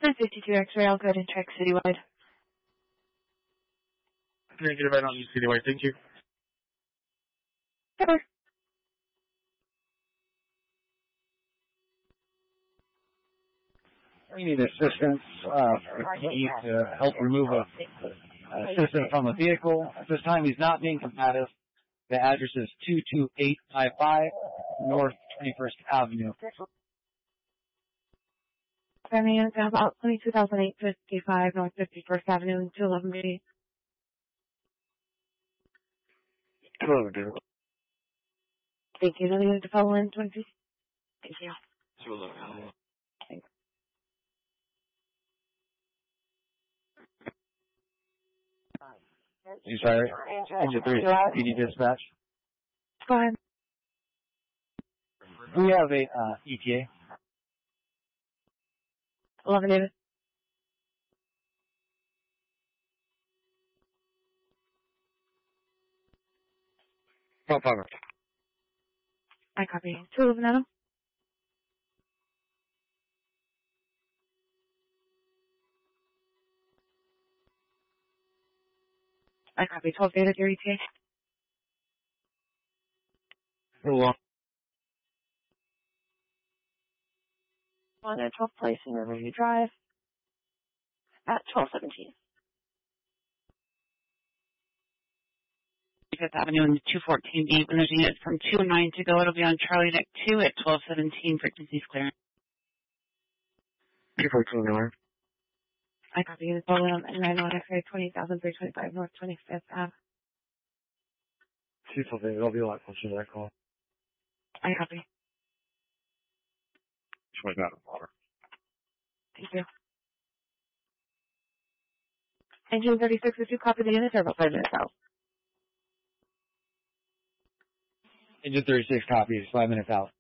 52 X-ray, I'll go ahead and check citywide. Negative, I don't use citywide, thank you. Sure. We need assistance to help remove a citizen from the vehicle. At this time, he's not being combative. The address is 22855 North 21st Avenue. I mean, it's about 22,855 North 51st Avenue and 211B. Hello, dude. Thank you. Now you need to follow in 20. Thank you. Thanks. You sorry? Engine 3, PD dispatch. Go ahead. We have a ETA. 11 David. No problem. I copy. 211 Adam. I copy. 12 David, your ETA. Hello. On at 12th Place in Riverview Drive at 12:17. 5th Avenue and 214B. When there's units from 2 and 9 to go, it'll be on Charlie Nick 2 at 12:17. Frequencies clear. 214, I copy. Units following on 91 X-ray 20,325 North 25th Ave. 214, it'll be a lot closer to that call. I copy. 29 water. Thank you. Engine 36, if you copy the units, are about 5 minutes out. Engine 36 copies, 5 minutes out.